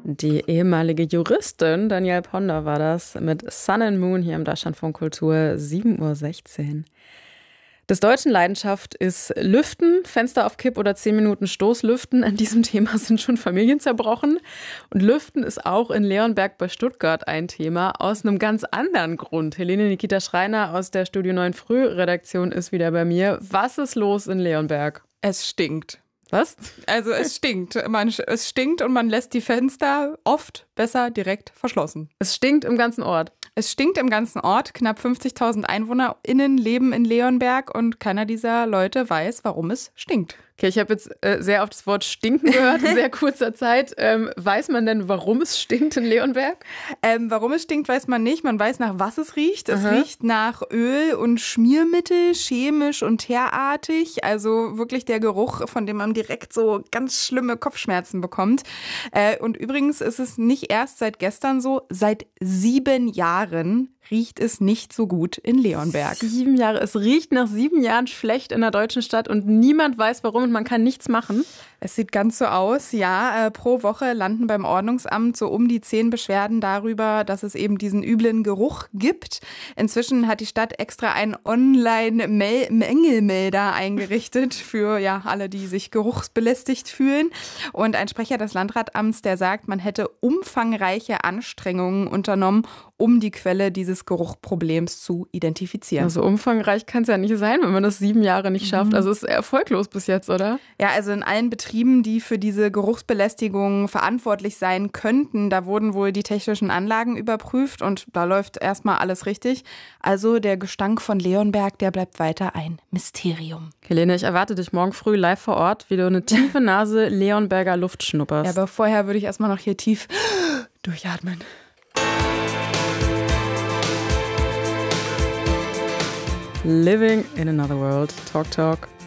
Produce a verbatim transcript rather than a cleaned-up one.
Die ehemalige Juristin Danielle Ponder war das mit Sun and Moon hier im Deutschlandfunk Kultur, sieben Uhr sechzehn. Des Deutschen Leidenschaft ist Lüften, Fenster auf Kipp oder zehn Minuten Stoßlüften. An diesem Thema sind schon Familien zerbrochen. Und Lüften ist auch in Leonberg bei Stuttgart ein Thema, aus einem ganz anderen Grund. Helene Nikita Schreiner aus der Studio neun Früh-Redaktion ist wieder bei mir. Was ist los in Leonberg? Es stinkt. Was? Also es stinkt. Man, es stinkt und man lässt die Fenster oft besser direkt verschlossen. Es stinkt im ganzen Ort. Es stinkt im ganzen Ort. Knapp fünfzigtausend EinwohnerInnen leben in Leonberg und keiner dieser Leute weiß, warum es stinkt. Okay, ich habe jetzt äh, sehr oft das Wort stinken gehört in sehr kurzer Zeit. Ähm, weiß man denn, warum es stinkt in Leonberg? Ähm, warum es stinkt, weiß man nicht. Man weiß, nach was es riecht. Es Aha. riecht nach Öl und Schmiermittel, chemisch und teerartig. Also wirklich der Geruch, von dem man direkt so ganz schlimme Kopfschmerzen bekommt. Äh, und übrigens ist es nicht erst seit gestern so. Seit sieben Jahren riecht es nicht so gut in Leonberg. Sieben Jahre. Es riecht nach sieben Jahren schlecht in der deutschen Stadt und niemand weiß warum und man kann nichts machen. Es sieht ganz so aus, ja. Äh, pro Woche landen beim Ordnungsamt so um die zehn Beschwerden darüber, dass es eben diesen üblen Geruch gibt. Inzwischen hat die Stadt extra einen Online-Mängelmelder eingerichtet für ja alle, die sich geruchsbelästigt fühlen. Und ein Sprecher des Landratsamts, der sagt, man hätte umfangreiche Anstrengungen unternommen, um die Quelle dieses Geruchproblems zu identifizieren. Also umfangreich kann es ja nicht sein, wenn man das sieben Jahre nicht schafft. Mhm. Also es ist erfolglos bis jetzt, oder? Ja, also in allen Betrieben, die für diese Geruchsbelästigung verantwortlich sein könnten, da wurden wohl die technischen Anlagen überprüft und da läuft erstmal alles richtig. Also der Gestank von Leonberg, der bleibt weiter ein Mysterium. Helene, ich erwarte dich morgen früh live vor Ort, wie du eine tiefe Nase Leonberger Luft schnupperst. Ja, aber vorher würde ich erstmal noch hier tief durchatmen. Living in another world. Talk, talk.